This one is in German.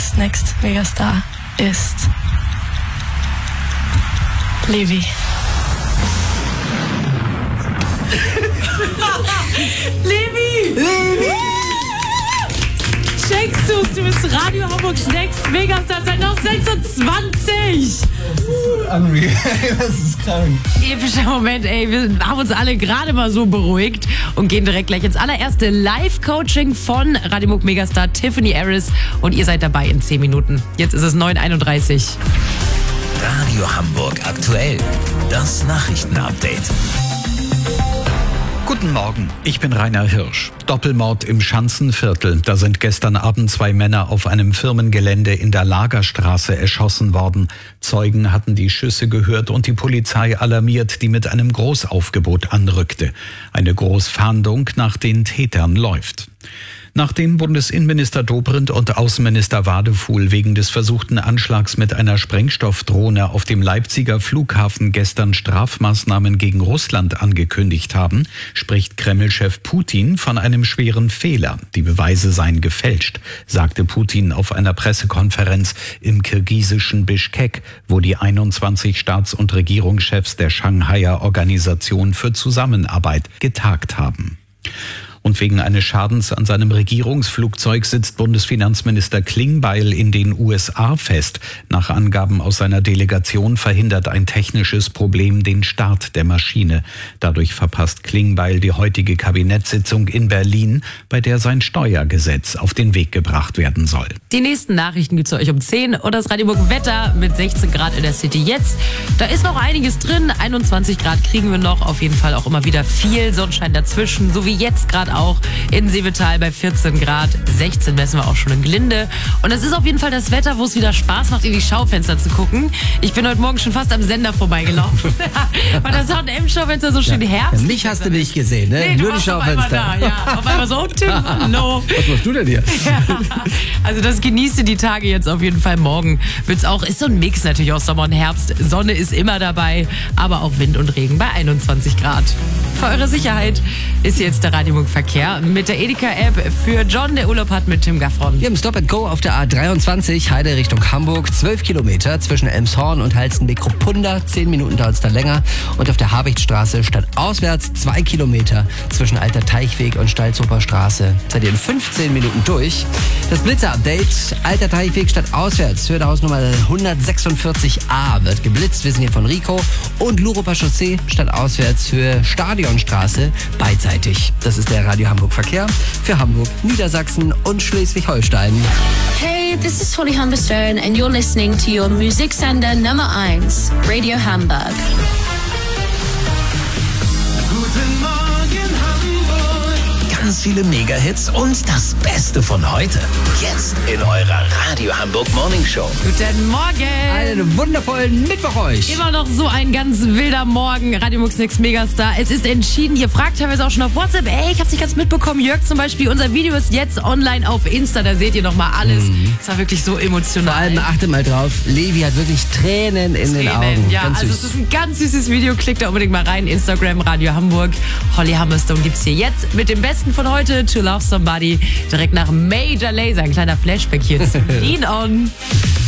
Hamburgs Next Megastar ist Levi. Levi! Checkst du bist Radio Hamburgs Next Megastar 2026! Unreal, das ist krank. Epischer Moment, ey. Wir haben uns alle gerade mal so beruhigt und gehen direkt gleich ins allererste Live-Coaching von Radio Hamburg Megastar Tiffany Harris und ihr seid dabei in 10 Minuten. Jetzt ist es 9:31 Uhr. Radio Hamburg aktuell. Das Nachrichtenupdate. Guten Morgen, ich bin Rainer Hirsch. Doppelmord im Schanzenviertel. Da sind gestern Abend 2 Männer auf einem Firmengelände in der Lagerstraße erschossen worden. Zeugen hatten die Schüsse gehört und die Polizei alarmiert, die mit einem Großaufgebot anrückte. Eine Großfahndung nach den Tätern läuft. Nachdem Bundesinnenminister Dobrindt und Außenminister Wadefuhl wegen des versuchten Anschlags mit einer Sprengstoffdrohne auf dem Leipziger Flughafen gestern Strafmaßnahmen gegen Russland angekündigt haben, spricht Kreml-Chef Putin von einem schweren Fehler. Die Beweise seien gefälscht, sagte Putin auf einer Pressekonferenz im kirgisischen Bischkek, wo die 21 Staats- und Regierungschefs der Shanghaier Organisation für Zusammenarbeit getagt haben. Und wegen eines Schadens an seinem Regierungsflugzeug sitzt Bundesfinanzminister Klingbeil in den USA fest. Nach Angaben aus seiner Delegation verhindert ein technisches Problem den Start der Maschine. Dadurch verpasst Klingbeil die heutige Kabinettssitzung in Berlin, bei der sein Steuergesetz auf den Weg gebracht werden soll. Die nächsten Nachrichten gibt's für euch um 10 und das Radio Hamburg Wetter mit 16 Grad in der City jetzt. Da ist noch einiges drin. 21 Grad kriegen wir noch. Auf jeden Fall auch immer wieder viel Sonnenschein dazwischen, so wie jetzt gerade auch in Seevetal bei 14 Grad. 16 messen wir auch schon in Glinde. Und es ist auf jeden Fall das Wetter, wo es wieder Spaß macht, in die Schaufenster zu gucken. Ich bin heute Morgen schon fast am Sender vorbeigelaufen, weil das H&M-Schaufenster so schön herbstlich. Mich hast du nicht gesehen, ne? Nee, Nur die Schaufenster. Da, ja. Auf einmal so, Tim, hallo. Was machst du denn hier? Ja, also das genießt ihr die Tage jetzt auf jeden Fall. Morgen wird's auch, ist so ein Mix natürlich aus Sommer und Herbst. Sonne ist immer dabei, aber auch Wind und Regen bei 21 Grad. Für eure Sicherheit ist jetzt der Radio Hamburg Verkehr mit der Edeka-App für John, der Urlaub hat mit Tim Gaffron. Wir haben Stop and Go auf der A23, Heide Richtung Hamburg, 12 Kilometer zwischen Elmshorn und Halstenbek-Ruppunda. 10 Minuten dauert es da länger. Und auf der Habichtstraße stadtauswärts 2 Kilometer zwischen Alter Teichweg und Stalzoper Straße. Seid ihr in 15 Minuten durch. Das Blitzer-Update, Alter Teichweg stadtauswärts, Hürdehaus Nummer 146a wird geblitzt. Wir sind hier von Rico. Und Luroper Chaussee stadtauswärts, Höhe Stadionstraße, beidseitig. Das ist der Radio Hamburg Verkehr für Hamburg, Niedersachsen und Schleswig-Holstein. Hey, this is Holly Humberstone and you're listening to your music sender Nummer 1, Radio Hamburg. Guten Morgen Hamburg. Ganz viele Mega-Hits und das Beste von heute. Jetzt in eurer Radio Hamburg Morning Show. Guten Morgen. Einen wundervollen Mittwoch euch. Immer noch so ein ganz wilder Morgen. Radio Hamburgs Next Megastar. Es ist entschieden. Ihr fragt teilweise auch schon auf WhatsApp. Ey, ich hab's nicht ganz mitbekommen. Jörg zum Beispiel. Unser Video ist jetzt online auf Insta. Da seht ihr nochmal alles. Es war wirklich so emotional. Vor allem achtet mal drauf, Levi hat wirklich Tränen in den Augen. Ja, ganz also süß. es ist ein ganz süßes Video. Klickt da unbedingt mal rein. Instagram, Radio Hamburg. Holly Humberstone gibt's hier jetzt mit dem Besten von heute. To Love Somebody. Direkt nach Major Lazer. Ein kleiner Flashback hier. Lean On.